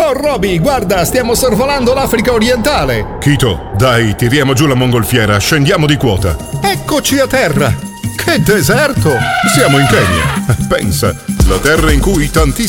Oh Roby, guarda, stiamo sorvolando l'Africa orientale. Kito, dai, tiriamo giù la mongolfiera, scendiamo di quota. Eccoci a terra. Che deserto! Siamo in Kenya. Pensa, la terra in cui tantissimi